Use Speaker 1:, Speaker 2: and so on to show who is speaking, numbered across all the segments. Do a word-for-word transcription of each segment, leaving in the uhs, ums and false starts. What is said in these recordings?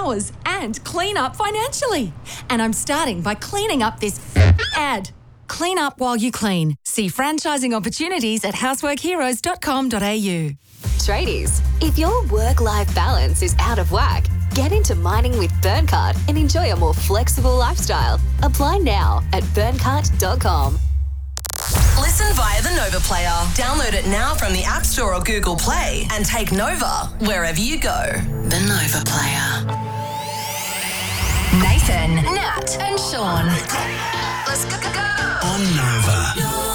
Speaker 1: hours and clean up financially. And I'm starting by cleaning up this ad. Clean up while you clean. See franchising opportunities at housework heroes dot com dot a u.
Speaker 2: Tradies, if your work-life balance is out of whack, get into mining with Burncart and enjoy a more flexible lifestyle. Apply now at burncart dot com.
Speaker 3: Listen via the Nova Player. Download it now from the App Store or Google Play and take Nova wherever you go. The Nova Player. Nathan, Nat and Sean. Let's go, go, go.
Speaker 4: On Nova.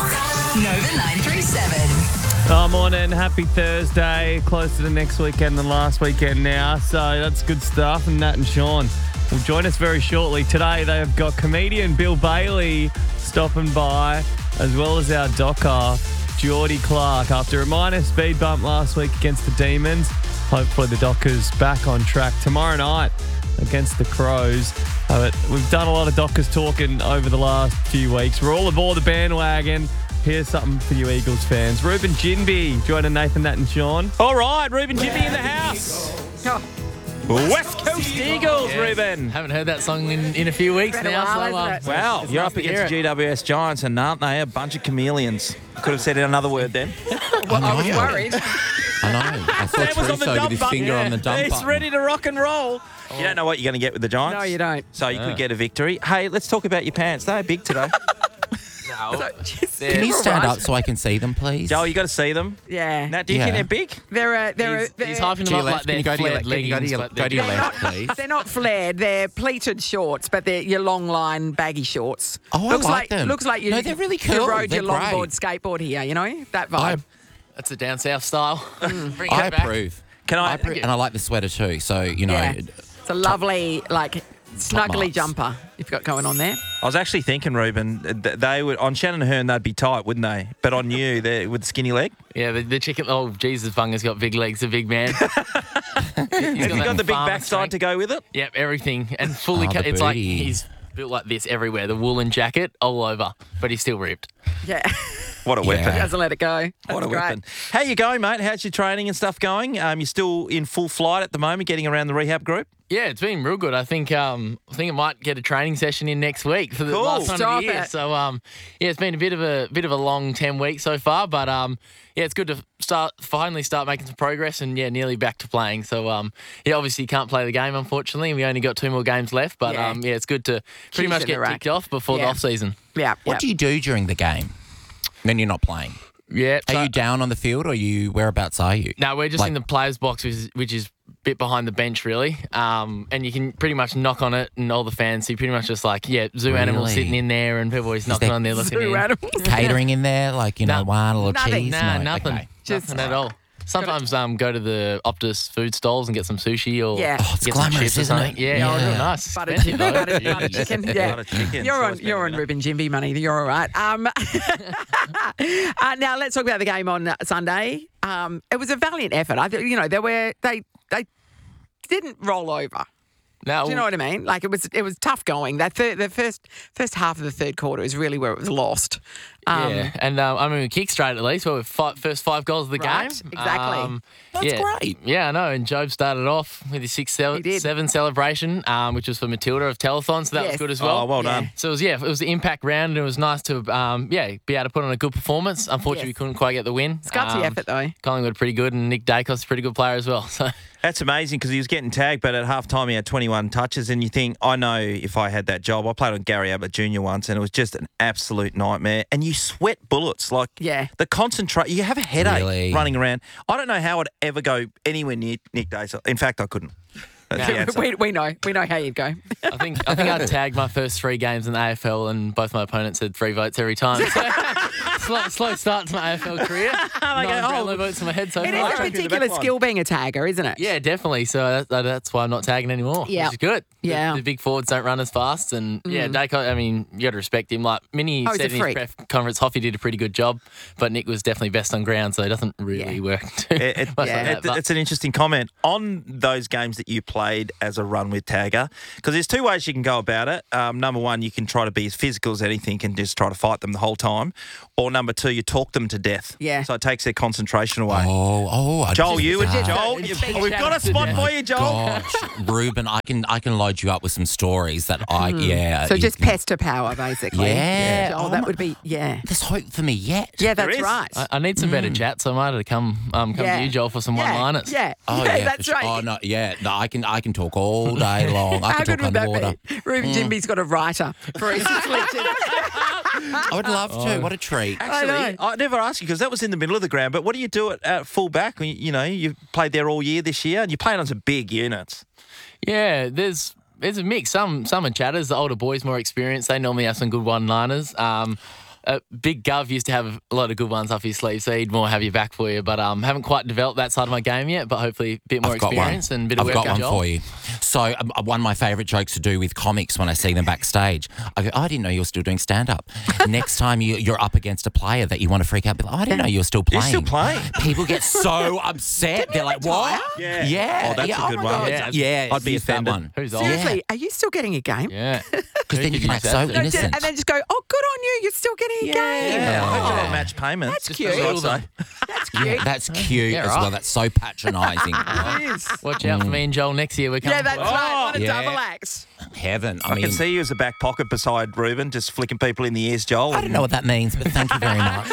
Speaker 3: Nova nine three seven.
Speaker 5: Oh, morning. Happy Thursday. Close to the next weekend than last weekend now. So that's good stuff. And Nat and Sean will join us very shortly. Today they've got comedian Bill Bailey stopping by, as well as our docker, Geordie Clark. After a minor speed bump last week against the Demons, hopefully the Dockers back on track tomorrow night against the Crows. Uh, we've done a lot of Dockers talking over the last few weeks. We're all aboard the bandwagon. Here's something for you Eagles fans. Ruben Jinby joining Nathan, Nat and Sean. All right, Ruben Jinby in the house. Oh. West Coast Eagles,
Speaker 6: yes.
Speaker 5: Ruben.
Speaker 6: Haven't heard that song in, in a few weeks
Speaker 7: Been a
Speaker 6: now.
Speaker 7: while,
Speaker 6: so, um,
Speaker 7: hasn't it?
Speaker 8: Wow,
Speaker 6: it's
Speaker 8: you're
Speaker 6: nice
Speaker 8: up
Speaker 6: to hear
Speaker 8: against
Speaker 6: it.
Speaker 8: G W S Giants, and aren't they a bunch of chameleons? Could have said another word then.
Speaker 7: Well, I was worried.
Speaker 9: I know. I saw
Speaker 5: Sam was on the
Speaker 9: Trusso
Speaker 5: dump
Speaker 9: with his
Speaker 5: button.
Speaker 9: finger
Speaker 5: Yeah.
Speaker 9: on the dump
Speaker 5: He's
Speaker 9: button.
Speaker 5: ready to rock and roll.
Speaker 8: You don't know what you're going to get with the Giants.
Speaker 7: No, you don't.
Speaker 8: So you could get a victory. Hey, let's talk about your pants. They're big today.
Speaker 6: No.
Speaker 9: Can you stand up so I can see them, please?
Speaker 8: Joel, you got to see them.
Speaker 7: Yeah.
Speaker 8: Nat, do you
Speaker 9: Yeah.
Speaker 8: think they're big?
Speaker 7: They're, uh, they're,
Speaker 6: He's,
Speaker 7: they're,
Speaker 6: he's hyping
Speaker 9: To
Speaker 6: them
Speaker 9: your
Speaker 6: up
Speaker 9: left.
Speaker 6: like
Speaker 9: Can
Speaker 6: they're
Speaker 9: you go to your
Speaker 6: flared
Speaker 9: left? Can you go to
Speaker 6: leggings.
Speaker 9: your,
Speaker 6: but
Speaker 9: go to your
Speaker 6: they're-
Speaker 9: left, please?
Speaker 7: they're not flared. They're pleated shorts, but they're your long line baggy shorts.
Speaker 9: Oh, I
Speaker 7: looks
Speaker 9: like them.
Speaker 7: Looks like you.
Speaker 9: No, they're really
Speaker 7: You
Speaker 9: cool.
Speaker 7: rode
Speaker 9: They're
Speaker 7: your
Speaker 9: great.
Speaker 7: longboard skateboard here. You know that
Speaker 9: I,
Speaker 7: vibe.
Speaker 6: That's a down south style. Bring
Speaker 9: I
Speaker 6: it back.
Speaker 9: approve.
Speaker 8: Can I?
Speaker 9: I approve. And I like the sweater too. So, you know,
Speaker 7: Yeah. It's a lovely, like, snuggly
Speaker 9: marks.
Speaker 7: jumper you've got going on there.
Speaker 8: I was actually thinking, Ruben, th- they would on Shannon Hearn they'd be tight, wouldn't they? But on you, they with skinny leg.
Speaker 6: Yeah, the, the chicken. Oh, Jesus, Bunga's got big legs. A big man. He's
Speaker 8: Have you got the big
Speaker 6: farmer
Speaker 8: backside
Speaker 6: strength.
Speaker 8: to go with it?
Speaker 6: Yep, everything and fully.
Speaker 9: Oh,
Speaker 6: cut.
Speaker 9: the
Speaker 6: It's like
Speaker 9: booty.
Speaker 6: he's built like this everywhere. The woolen jacket all over, but he's still ripped.
Speaker 7: Yeah.
Speaker 8: What a
Speaker 9: Yeah.
Speaker 8: weapon!
Speaker 7: Doesn't let it go. That's
Speaker 8: What a
Speaker 7: great.
Speaker 8: weapon! How you going, mate? How's your training and stuff going? Um, you're still in full flight at the moment, getting around the rehab group.
Speaker 6: Yeah, it's been real good. I think um, I think I might get a training session in next week for the
Speaker 8: Cool.
Speaker 6: last time
Speaker 7: Stop
Speaker 6: of the year.
Speaker 7: it.
Speaker 6: So um, yeah, it's been a bit of a bit of a long ten weeks so far, but um, yeah, it's good to start finally start making some progress and yeah, nearly back to playing. So um, yeah, obviously you can't play the game unfortunately. We only got two more games left, but
Speaker 7: Yeah.
Speaker 6: um, yeah, it's good to pretty
Speaker 7: Keeps
Speaker 6: much
Speaker 7: it
Speaker 6: get
Speaker 7: in the
Speaker 6: ticked
Speaker 7: rack.
Speaker 6: off before
Speaker 7: Yeah.
Speaker 6: the off season.
Speaker 7: Yeah.
Speaker 9: what
Speaker 7: yeah.
Speaker 9: do you do during the game when you're not playing?
Speaker 6: Yeah,
Speaker 9: Are
Speaker 6: so-
Speaker 9: you down on the field or are you, whereabouts are you?
Speaker 6: No, we're just
Speaker 9: Like-
Speaker 6: in the players' box, which is, which is a bit behind the bench, really. Um, and you can pretty much knock on it, and all the fans see pretty much just like, yeah, zoo animals
Speaker 9: Really?
Speaker 6: sitting in there, and people always knocking
Speaker 9: there
Speaker 6: on there looking
Speaker 7: Zoo
Speaker 6: in.
Speaker 7: animals.
Speaker 9: Catering in there, like, you know,
Speaker 6: No.
Speaker 9: one or
Speaker 7: Nothing.
Speaker 9: cheese?
Speaker 6: Nah,
Speaker 9: No,
Speaker 6: nothing.
Speaker 9: okay.
Speaker 7: Just-
Speaker 6: nothing at all. Sometimes um, go to the Optus food stalls and get some sushi or
Speaker 7: Yeah.
Speaker 9: Oh, it's
Speaker 6: get some
Speaker 9: glamorous,
Speaker 6: chips or
Speaker 9: isn't
Speaker 6: something.
Speaker 9: it?
Speaker 6: Yeah,
Speaker 9: Yeah.
Speaker 6: it's real nice.
Speaker 7: Butter
Speaker 6: Expensive,
Speaker 7: chicken.
Speaker 6: though.
Speaker 7: Butter, butter chicken. Yeah.
Speaker 8: Butter chicken.
Speaker 7: You're
Speaker 8: So
Speaker 7: on
Speaker 8: it's
Speaker 7: you're on
Speaker 8: better.
Speaker 7: Ruben Jimby money. You're all right. Um, uh, now let's talk about the game on Sunday. Um, it was a valiant effort. I, th- you know, they were they they didn't roll over.
Speaker 6: Now,
Speaker 7: Do you know what I mean? Like it was it was tough going. That third, the first first half of the third quarter is really where it was lost. Um,
Speaker 6: yeah, and um, I mean, we kicked straight at least. Well, with five, first five goals of the
Speaker 7: Right,
Speaker 6: game.
Speaker 7: exactly.
Speaker 9: That's
Speaker 6: yeah,
Speaker 9: great.
Speaker 6: Yeah, I know. And Job started off with his six
Speaker 7: He did.
Speaker 6: seven celebration, um, which was for Matilda of Telethon, so that
Speaker 7: Yes.
Speaker 6: was good as well.
Speaker 8: Oh, well
Speaker 7: Yeah.
Speaker 8: done.
Speaker 6: So it was yeah, it was the impact round, and it was nice to um, yeah be able to put on a good performance. Unfortunately,
Speaker 7: Yes.
Speaker 6: we couldn't quite get the win.
Speaker 7: It's gutsy
Speaker 6: Um,
Speaker 7: effort though.
Speaker 6: Collingwood pretty good, and Nick Dacos is a pretty good player as well. So
Speaker 8: That's amazing because he was getting tagged, but at half time he had twenty-one touches. And you think, I know if I had that job, I played on Gary Ablett Junior once, and it was just an absolute nightmare. And you sweat bullets. Like
Speaker 7: Yeah.
Speaker 8: the concentrate, you have a headache
Speaker 9: Really?
Speaker 8: running around. I don't know how I'd ever go anywhere near Nick Dace. In fact, I couldn't. That's the answer.
Speaker 7: we, we know we know how you'd go.
Speaker 6: I think I think I tagged my first three games in the A F L, and both my opponents had three votes every time. So slow, slow start to my A F L career. Nine
Speaker 7: go,
Speaker 6: Brownlow
Speaker 7: oh.
Speaker 6: votes in my head so
Speaker 7: It is
Speaker 6: far.
Speaker 7: a
Speaker 8: track you in the
Speaker 7: particular
Speaker 8: back line.
Speaker 7: skill being a tagger, isn't it?
Speaker 6: Yeah, definitely. So that, that, that's why I'm not tagging anymore.
Speaker 7: Yeah.
Speaker 6: Which is good.
Speaker 7: Yeah.
Speaker 6: The, the big forwards don't run as fast. And yeah, Dacos, I mean, you got to respect him. Like Minnie
Speaker 7: Oh, he's a
Speaker 6: said in his
Speaker 7: freak.
Speaker 6: press conference, Hoffy did a pretty good job, but Nick was definitely best on ground, so it doesn't really
Speaker 7: Yeah.
Speaker 6: work too
Speaker 8: It- it-
Speaker 6: much
Speaker 7: Yeah.
Speaker 6: like that.
Speaker 8: it-
Speaker 6: But
Speaker 8: it's an interesting comment on those games that you played as a run with tagger, because there's two ways you can go about it. Um, number one, you can try to be as physical as anything and just try to fight them the whole time, or number number two, you talk them to death.
Speaker 7: Yeah.
Speaker 8: So it takes their concentration away.
Speaker 9: Oh, oh, I
Speaker 8: Joel,
Speaker 9: just-
Speaker 8: you and
Speaker 9: Ah.
Speaker 8: Joel,
Speaker 7: Just-
Speaker 8: you-
Speaker 7: just-
Speaker 8: we've got a spot
Speaker 9: Oh
Speaker 8: for
Speaker 9: my
Speaker 8: you, Joel.
Speaker 9: Gosh, Ruben, I can I can load you up with some stories that I yeah.
Speaker 7: So
Speaker 9: you
Speaker 7: just
Speaker 9: can-
Speaker 7: pester power, basically.
Speaker 9: Yeah.
Speaker 7: Joel,
Speaker 9: Oh
Speaker 7: that
Speaker 9: my-
Speaker 7: would be, yeah.
Speaker 9: There's hope for me yet.
Speaker 7: Yeah,
Speaker 8: There
Speaker 7: that's
Speaker 8: is.
Speaker 7: right.
Speaker 6: I, I need some better chat, so I might have to come um, come
Speaker 7: yeah.
Speaker 6: to you, Joel, for some
Speaker 7: yeah.
Speaker 6: one-liners.
Speaker 7: Yeah,
Speaker 9: Oh
Speaker 7: yeah,
Speaker 9: yeah,
Speaker 7: that's
Speaker 9: for sure.
Speaker 7: right.
Speaker 9: Oh no, yeah, no, I can I can talk all day long. I
Speaker 7: How
Speaker 9: can
Speaker 7: good
Speaker 9: talk
Speaker 7: would that
Speaker 9: underwater.
Speaker 7: be? Ruben Jimby's got a writer for his selection.
Speaker 9: I would love to. What a treat.
Speaker 8: Actually,
Speaker 7: I
Speaker 8: I,
Speaker 7: know.
Speaker 8: never asked you because that was in the middle of the ground. But what do you do at, at full back? You, you know, you've played there all year this year, and you're playing on some big units.
Speaker 6: Yeah, there's there's a mix. Some some are chatters. The older boys more experienced. They normally have some good one-liners. Um, uh, Big Gov used to have a lot of good ones up his sleeve, so he'd more have your back for you. But um, haven't quite developed that side of my game yet. But hopefully, a bit more
Speaker 9: I've got
Speaker 6: experience
Speaker 9: one.
Speaker 6: and a bit of
Speaker 9: I've
Speaker 6: work.
Speaker 9: got one for you. So um, one of my favourite jokes to do with comics when I see them backstage, I go, "Oh, I didn't know you were still doing stand-up." Next time you, you're up against a player that you want to freak out, be like, "Oh, I didn't know you were still
Speaker 8: You're
Speaker 9: playing."
Speaker 8: still playing.
Speaker 9: People get so upset. They're like, "What?"
Speaker 8: Yeah.
Speaker 9: Yeah.
Speaker 8: Oh, that's
Speaker 9: yeah.
Speaker 8: a good
Speaker 9: my
Speaker 8: one.
Speaker 9: God.
Speaker 6: Yeah.
Speaker 9: Yeah.
Speaker 8: I'd be
Speaker 9: use that
Speaker 8: offended.
Speaker 9: one.
Speaker 6: Who's old?
Speaker 7: Seriously, are you still getting a game?
Speaker 6: Yeah.
Speaker 9: Because then you can act so
Speaker 7: No, just-
Speaker 9: innocent.
Speaker 7: and then just go, oh, good on you, you're still getting a game.
Speaker 8: Yeah,
Speaker 7: Oh,
Speaker 8: I do match payments.
Speaker 7: That's
Speaker 8: Just
Speaker 7: cute.
Speaker 8: as I'd
Speaker 6: Little
Speaker 8: say.
Speaker 7: that's cute.
Speaker 9: That's cute
Speaker 6: Yeah,
Speaker 9: as
Speaker 6: right.
Speaker 9: well. That's so patronising.
Speaker 7: It is.
Speaker 6: Watch out for me and Joel next year. We're coming.
Speaker 7: Yeah, that's
Speaker 6: for it.
Speaker 7: right. What a
Speaker 9: Yeah.
Speaker 7: double axe.
Speaker 9: Heaven. I
Speaker 8: I
Speaker 9: mean,
Speaker 8: can see you as a back pocket beside Ruben, just flicking people in the ears, Joel.
Speaker 9: I don't know what that means, but thank you very much.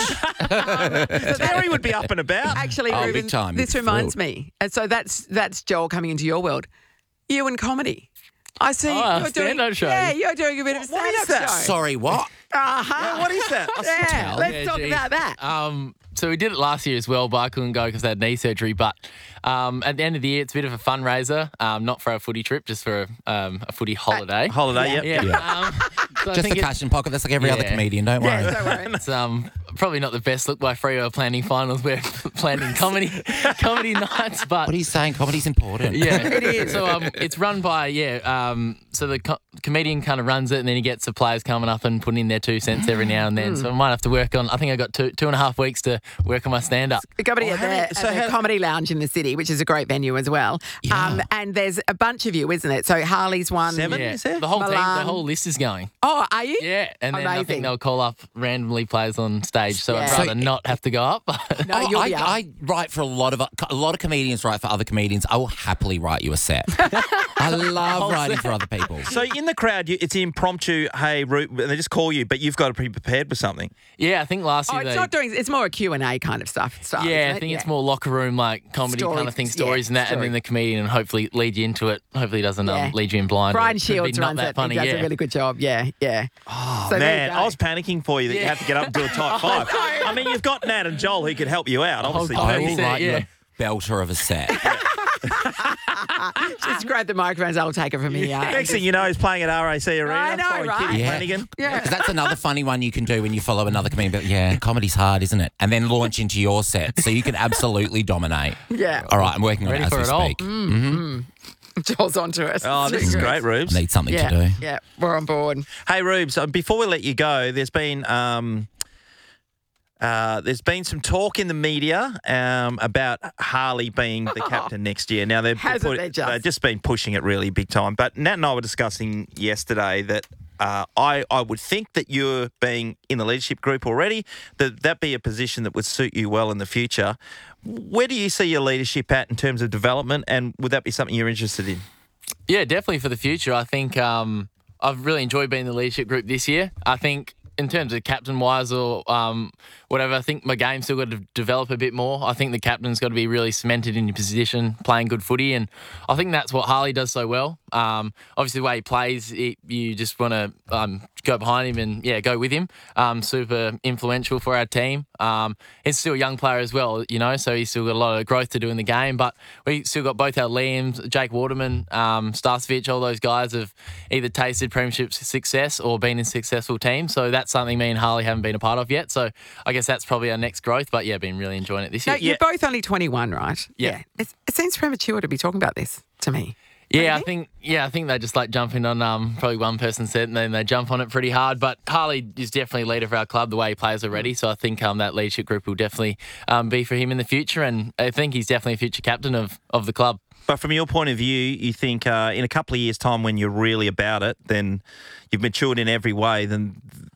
Speaker 8: There he would be up and about.
Speaker 7: Actually,
Speaker 9: Oh, big
Speaker 7: Ruben,
Speaker 9: time.
Speaker 7: this
Speaker 9: Thrilled.
Speaker 7: reminds me. And so that's that's Joel coming into your world. You and comedy. I see
Speaker 6: Oh,
Speaker 7: you're doing
Speaker 6: stand-up show.
Speaker 7: Yeah, you're doing a bit of
Speaker 8: What is
Speaker 7: stand-up
Speaker 8: that?
Speaker 7: show.
Speaker 9: Sorry, what?
Speaker 7: Uh-huh.
Speaker 8: What is that? I
Speaker 7: Yeah,
Speaker 9: tell.
Speaker 7: let's
Speaker 6: Yeah,
Speaker 7: talk
Speaker 6: geez.
Speaker 7: about that.
Speaker 6: Um, so we did it last year as well, but I couldn't go because I had knee surgery. But um, at the end of the year, it's a bit of a fundraiser, um, not for a footy trip, just for a, um, a footy holiday.
Speaker 8: Holiday, yep.
Speaker 6: yeah. Um, so I
Speaker 9: Just
Speaker 6: think
Speaker 9: a
Speaker 6: it-
Speaker 9: cash in pocket. That's like every other
Speaker 6: Yeah.
Speaker 9: comedian. Don't worry.
Speaker 7: Yeah, don't worry.
Speaker 6: It's um, probably not the best look by Freo planning finals. We're planning comedy comedy nights, but
Speaker 9: What are you saying? Comedy's important.
Speaker 6: yeah,
Speaker 7: It is.
Speaker 6: So um, it's run by yeah. Um, so the co- comedian kind of runs it, and then he gets the players coming up and putting in their two cents every now and then. So I might have to work on. I think I got two two and a half weeks to work on my stand up.
Speaker 7: The comedy
Speaker 8: Oh,
Speaker 7: at
Speaker 8: how
Speaker 7: the,
Speaker 8: many-
Speaker 7: at
Speaker 8: so
Speaker 7: the
Speaker 8: how-
Speaker 7: Comedy Lounge in the city, which is a great venue as well. Um, and there's a bunch of you, isn't it? So Harley's one.
Speaker 8: Seven?
Speaker 6: Yeah,
Speaker 8: is there?
Speaker 6: the whole team, the
Speaker 7: Milan.
Speaker 6: whole list is going.
Speaker 7: Oh, are you?
Speaker 6: Yeah, and then I
Speaker 7: Amazing.
Speaker 6: think they'll call up randomly players on stage. So
Speaker 7: Yeah.
Speaker 6: I'd
Speaker 7: So-
Speaker 6: rather not have to go up.
Speaker 7: No,
Speaker 9: Oh,
Speaker 7: you'll
Speaker 9: I,
Speaker 7: be up.
Speaker 9: I write for a lot of a lot of comedians. Write for other comedians. I will happily write you a set. I love writing for other people.
Speaker 8: So in the crowd, you, it's impromptu, hey, Ru- and they just call you, but you've got to be prepared with something.
Speaker 6: yeah, I think last
Speaker 7: Oh,
Speaker 6: year
Speaker 7: it's
Speaker 6: they.
Speaker 7: not doing. It's more a Q and A kind of stuff. stuff
Speaker 6: yeah,
Speaker 7: isn't
Speaker 6: I
Speaker 7: it?
Speaker 6: think it's
Speaker 7: Yeah.
Speaker 6: more locker room like comedy
Speaker 7: Story-
Speaker 6: kind of thing,
Speaker 7: yeah,
Speaker 6: stories and that, and
Speaker 7: story.
Speaker 6: then the comedian and hopefully lead you into it. Hopefully, doesn't
Speaker 7: Yeah.
Speaker 6: um, lead you in blind.
Speaker 7: Brian
Speaker 6: It could be
Speaker 7: Shields
Speaker 6: not
Speaker 7: runs
Speaker 6: that
Speaker 7: it.
Speaker 6: funny.
Speaker 7: He does
Speaker 6: yeah.
Speaker 7: a really good job. Yeah, yeah.
Speaker 8: Oh,
Speaker 7: So there you
Speaker 8: man,
Speaker 7: go.
Speaker 8: I was panicking for you that you
Speaker 6: Yeah.
Speaker 8: have to get up and do a type five. I mean, you've got Nat and Joel who could help you out, obviously.
Speaker 6: whole
Speaker 9: I
Speaker 6: Perfect
Speaker 9: will
Speaker 6: set,
Speaker 9: write you
Speaker 6: yeah.
Speaker 9: a belter of a set.
Speaker 7: Just grab the microphones. I'll take it from here.
Speaker 8: Next thing you know, he's playing at R A C Arena.
Speaker 7: I know,
Speaker 8: following
Speaker 7: right?
Speaker 8: Kitty
Speaker 9: Yeah.
Speaker 8: Flanagan.
Speaker 7: Yeah.
Speaker 9: 'Cause that's another funny one you can do when you follow another comedian. But yeah, comedy's hard, isn't it? And then launch into your set, so you can absolutely dominate.
Speaker 7: Yeah.
Speaker 9: All right, I'm working on
Speaker 6: Ready
Speaker 9: it as
Speaker 6: for
Speaker 9: we
Speaker 6: it all.
Speaker 9: speak.
Speaker 7: Joel's onto us.
Speaker 8: Oh, this is great, Rubes.
Speaker 9: Need something
Speaker 7: Yeah,
Speaker 9: to do.
Speaker 7: yeah, we're on board.
Speaker 8: Hey, Rubes, uh, before we let you go, there's been um, uh, there's been some talk in the media um, about Harley being the captain next year. Now, they've
Speaker 7: Hasn't there just?
Speaker 8: they've just been pushing it really big time. But Nat and I were discussing yesterday that uh, I, I would think that you're being in the leadership group already, that that be a position that would suit you well in the future. Where do you see your leadership at in terms of development, and would that be something you're interested in?
Speaker 6: Yeah, definitely for the future. I think um, I've really enjoyed being in the leadership group this year. I think in terms of captain wise or um, whatever, I think my game's still got to develop a bit more. I think the captain's got to be really cemented in your position, playing good footy, and I think that's what Harley does so well. Um, obviously, the way he plays, it, you just want to um, go behind him and yeah, go with him. Um, super influential for our team. Um, he's still a young player as well, you know, so he's still got a lot of growth to do in the game. But we still got both our Liams, Jake Waterman, um, Starcevich, all those guys have either tasted premiership success or been in successful teams. So that's something me and Harley haven't been a part of yet. So I guess that's probably our next growth. But yeah, been really enjoying it this
Speaker 7: No,
Speaker 6: year.
Speaker 7: you're both only twenty-one, right?
Speaker 6: Yeah.
Speaker 7: It's, it seems premature to be talking about this to me.
Speaker 6: Yeah, I think yeah, I think they just like jumping on um probably one person's set and then they jump on it pretty hard. But Harley is definitely leader of our club the way he plays already. So I think um that leadership group will definitely um be for him in the future, and I think he's definitely a future captain of of the club.
Speaker 8: But from your point of view, you think uh, in a couple of years' time when you're really about it, then you've matured in every way, then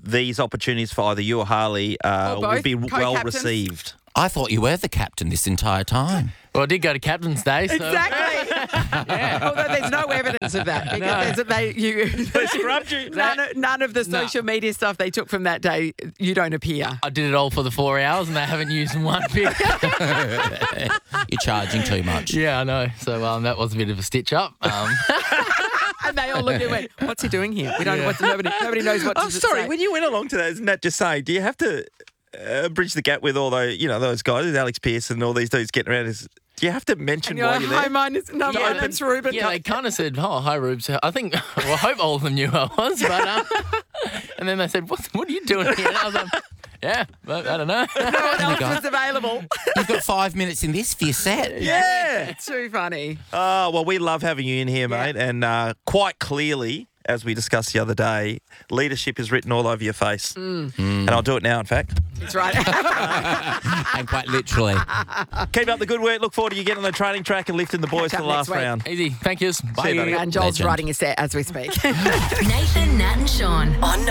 Speaker 8: these opportunities for either you or Harley uh,
Speaker 7: Or both,
Speaker 8: would be well
Speaker 7: co-captains.
Speaker 8: received?
Speaker 9: I thought you were the captain this entire time.
Speaker 6: Well, I did go to Captain's Day. So.
Speaker 7: Exactly. Although there's no evidence of that. Because there's- they, you,
Speaker 8: They scrubbed you.
Speaker 7: none, of- none of the
Speaker 6: No.
Speaker 7: social media stuff they took from that day, you don't appear.
Speaker 6: I did it all for the four hours and they haven't used one bit.
Speaker 9: You're charging too much.
Speaker 6: Yeah, I know. So um, that was a bit of a stitch up. Um,
Speaker 7: And they all looked at you and went, what's he doing here? We don't know what to, nobody, nobody knows what to
Speaker 8: Oh, sorry.
Speaker 7: say.
Speaker 8: When you went along to that, isn't that just saying, do you have to uh, bridge the gap with all those, you know, those guys, Alex Pearce and all these dudes getting around? Is, do you have to mention
Speaker 7: And you're
Speaker 8: why
Speaker 7: like,
Speaker 8: you're
Speaker 7: hi,
Speaker 8: there?
Speaker 7: mine is, no,
Speaker 6: Yeah,
Speaker 7: mine
Speaker 6: they-
Speaker 7: is Ruben.
Speaker 6: yeah, they kind of said, "Oh, hi, Rubes." I think, well, I hope all of them knew who I was, but um, and then they said, "What? What are you doing here?" And I was like, "Yeah, but I don't know."
Speaker 7: no one else
Speaker 9: God.
Speaker 7: was available.
Speaker 9: You've got five minutes in this for your set.
Speaker 8: Yeah.
Speaker 7: Too funny.
Speaker 8: Oh, well, we love having you in here, mate. And uh, quite clearly, as we discussed the other day, leadership is written all over your face. And I'll do it now, in fact.
Speaker 7: That's right.
Speaker 9: And quite literally.
Speaker 8: Keep up the good work. Look forward to you getting on the training track and lifting the boys
Speaker 7: Catch
Speaker 8: for the
Speaker 7: up
Speaker 8: last
Speaker 7: next week.
Speaker 8: round.
Speaker 6: Easy. Thank you. Bye.
Speaker 8: you, buddy.
Speaker 7: And Joel's
Speaker 9: Legend.
Speaker 7: writing a set as we speak.
Speaker 1: Nathan, Nat, and Sean on